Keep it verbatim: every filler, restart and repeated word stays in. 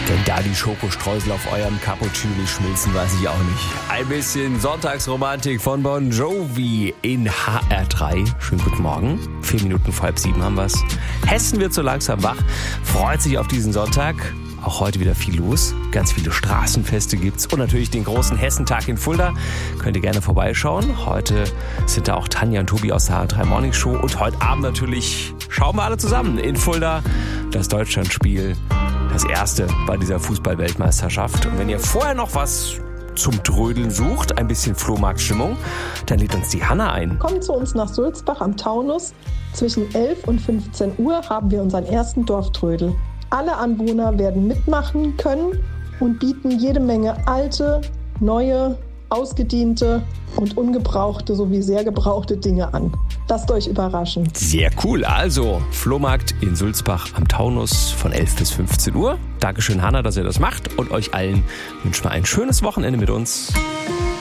Wenn da die Schokostreusel auf eurem Cappuccino schmilzen, weiß ich auch nicht. Ein bisschen Sonntagsromantik von Bon Jovi in H R drei. Schönen guten Morgen. Vier Minuten vor halb sieben haben wir's. Hessen wird so langsam wach, freut sich auf diesen Sonntag. Auch heute wieder viel los. Ganz viele Straßenfeste gibt's und natürlich den großen Hessentag in Fulda. Könnt ihr gerne vorbeischauen. Heute sind da auch Tanja und Tobi aus der H R drei Morning Show. Und heute Abend natürlich schauen wir alle zusammen in Fulda das Deutschlandspiel. Das erste bei dieser Fußball-Weltmeisterschaft. Und wenn ihr vorher noch was zum Trödeln sucht, ein bisschen Flohmarktstimmung, dann lädt uns die Hanna ein. Kommt zu uns nach Sulzbach am Taunus. Zwischen elf und fünfzehn Uhr haben wir unseren ersten Dorftrödel. Alle Anwohner werden mitmachen können und bieten jede Menge alte, neue, ausgediente und ungebrauchte sowie sehr gebrauchte Dinge an. Lasst euch überraschen. Sehr cool. Also, Flohmarkt in Sulzbach am Taunus von elf bis fünfzehn Uhr. Dankeschön, Hanna, dass ihr das macht. Und euch allen wünschen wir ein schönes Wochenende mit uns.